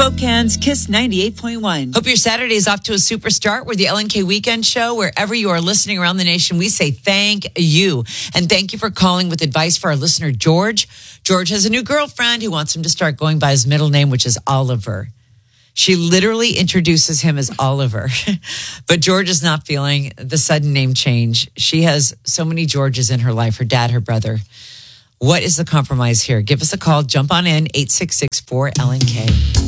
Spokane's Kiss 98.1. Hope your Saturday is off to a super start with the LNK Weekend Show. Wherever you are listening around the nation, we say thank you. And thank you for calling with advice for our listener, George. George has a new girlfriend who wants him to start going by his middle name, which is Oliver. She literally introduces him as Oliver. But George is not feeling the sudden name change. She has so many Georges in her life, her dad, her brother. What is the compromise here? Give us a call. Jump on in, 866-4LNK.